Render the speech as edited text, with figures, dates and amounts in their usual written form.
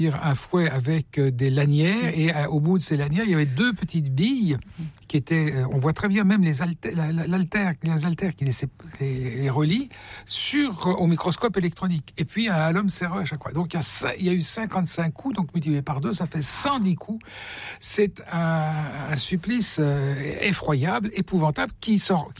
un fouet avec des lanières et au bout de ces lanières, il y avait deux petites billes qui étaient, on voit très bien même les haltères qui les relient au microscope électronique. Et puis un alum serreux à chaque fois. Donc il y a eu 55 coups, donc multiplié par 2, ça fait 110 coups. C'est un supplice effroyable, épouvantable, qui